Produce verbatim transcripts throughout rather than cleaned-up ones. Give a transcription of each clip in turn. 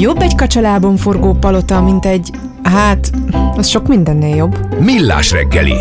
Jobb egy kacsalábon forgó palota, mint egy... Hát, az sok mindennél jobb. Millás reggeli.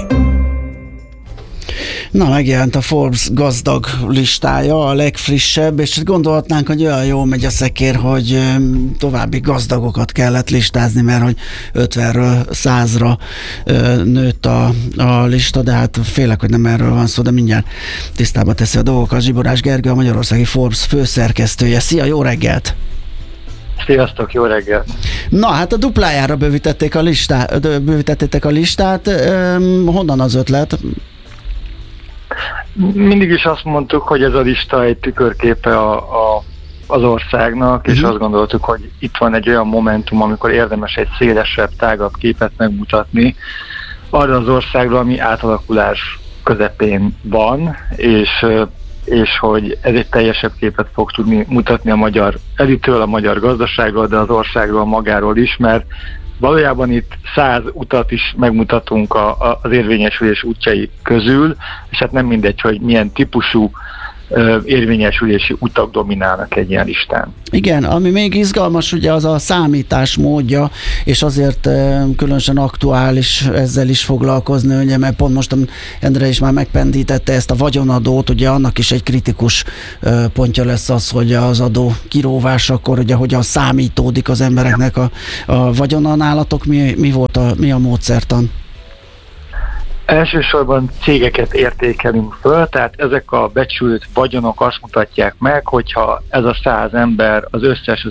Na, megjelent a Forbes gazdag listája, a legfrissebb, és gondolhatnánk, hogy olyan jól megy a szekér, hogy további gazdagokat kellett listázni, mert hogy ötvenről százra nőtt a, a lista, de hát félek, hogy nem erről van szó, de mindjárt tisztába teszi a dolgokat. Zsiborás Gergő, a magyarországi Forbes főszerkesztője. Szia, jó reggelt! Sziasztok, jó reggelt! Na, hát a duplájára bővítették a listát, bővítettétek a listát. Honnan az ötlet? Mindig is azt mondtuk, hogy ez a lista egy tükörképe a, a, az országnak, és uh-huh. azt gondoltuk, hogy itt van egy olyan momentum, amikor érdemes egy szélesebb, tágabb képet megmutatni arra az országról, ami átalakulás közepén van, és, és hogy ez egy teljesebb képet fog tudni mutatni a magyar elitről, a magyar gazdaságról, de az országról magáról is, mert valójában itt száz utat is megmutatunk a, a, az érvényesülés útjai közül, és hát nem mindegy, hogy milyen típusú ö, érvényesülési utak dominálnak egy ilyen listán. Igen, ami még izgalmas, ugye az a számítás módja, és azért e, különösen aktuális ezzel is foglalkozni, ugye, mert pont most Endre is már megpendítette ezt a vagyonadót, ugye annak is egy kritikus e, pontja lesz az, hogy az adó kiróvásakor, ugye hogyan számítódik az embereknek a, a vagyona. Nálatok mi, mi volt a, mi a módszertan? Elsősorban cégeket értékelünk föl, tehát ezek a becsült vagyonok azt mutatják meg, hogyha ez a száz ember az összes az